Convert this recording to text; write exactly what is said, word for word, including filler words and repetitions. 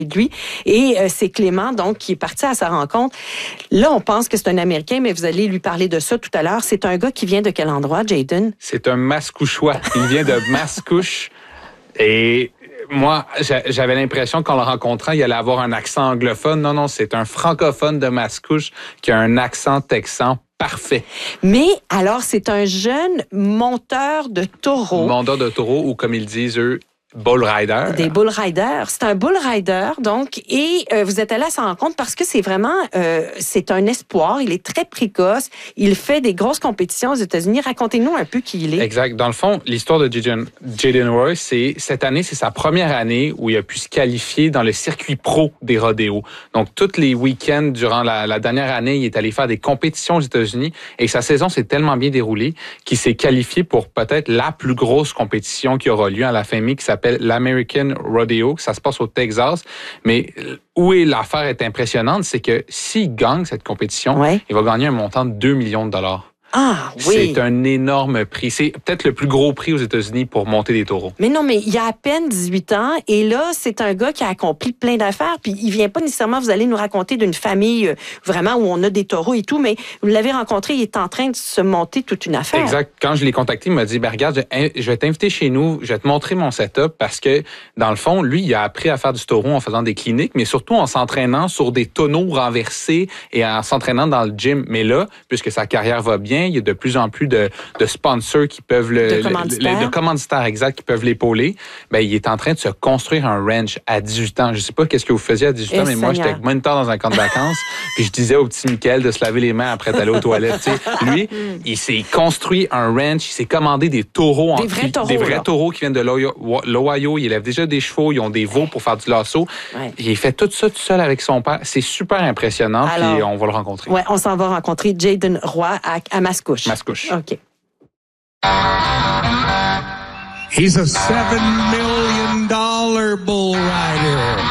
de lui. Et euh, c'est Clément, donc, qui est parti à sa rencontre. Là, on pense que c'est un Américain, mais vous allez lui parler de ça tout à l'heure. C'est un gars qui vient de quel endroit, Jayden? C'est un Mascouchois. Il vient de Mascouche. Et moi, j'avais l'impression qu'en le rencontrant, il allait avoir un accent anglophone. Non, non, c'est un francophone de Mascouche qui a un accent texan parfait. Mais alors, c'est un jeune monteur de taureaux. Monteur de taureaux, ou comme ils disent, eux, bull rider. Des bull riders. C'est un bull rider, donc, et euh, vous êtes allé à sa rencontre parce que c'est vraiment, euh, c'est un espoir. Il est très précoce. Il fait des grosses compétitions aux États-Unis. Racontez-nous un peu qui il est. Exact. Dans le fond, l'histoire de Jayden, Jayden Roy, c'est cette année, c'est sa première année où il a pu se qualifier dans le circuit pro des rodéos. Donc, tous les week-ends durant la, la dernière année, il est allé faire des compétitions aux États-Unis et sa saison s'est tellement bien déroulée qu'il s'est qualifié pour peut-être la plus grosse compétition qui aura lieu à la fin mai, qui s'appelle l'American Rodeo. Ça se passe au Texas. Mais où est l'affaire est impressionnante, c'est que s'il gagne cette compétition, ouais. il va gagner un montant de deux millions de dollars. Ah oui. C'est un énorme prix. C'est peut-être le plus gros prix aux États-Unis pour monter des taureaux. Mais non, mais il a à peine dix-huit ans et là, c'est un gars qui a accompli plein d'affaires. Puis il vient pas nécessairement, vous allez nous raconter d'une famille euh, vraiment où on a des taureaux et tout, mais vous l'avez rencontré, il est en train de se monter toute une affaire. Exact. Quand je l'ai contacté, il m'a dit, ben regarde, je vais t'inviter chez nous, je vais te montrer mon setup parce que, dans le fond, lui, il a appris à faire du taureau en faisant des cliniques, mais surtout en s'entraînant sur des tonneaux renversés et en s'entraînant dans le gym. Mais là, puisque sa carrière va bien, il y a de plus en plus de, de sponsors qui peuvent le, de commanditaires, le, de commanditaires exact qui peuvent l'épauler. Ben il est en train de se construire un ranch à dix-huit ans. Je sais pas qu'est-ce que vous faisiez à dix-huit ans, mais moi j'étais moniteur dans un camp de vacances, puis je disais au petit Michael de se laver les mains après d'aller aux toilettes. Tu sais, lui, il s'est construit un ranch, il s'est commandé des taureaux, des en vrais taureaux, des vrais taureaux qui viennent de l'Ohio. Il élève déjà des chevaux, ils ont des veaux pour faire du lasso. Ouais. Il fait tout ça tout seul avec son père. C'est super impressionnant. Alors, puis on va le rencontrer. Ouais, on s'en va rencontrer Jayden Roy à, à Mascouche. Mascouche. OK. He's a seven million dollar bull rider.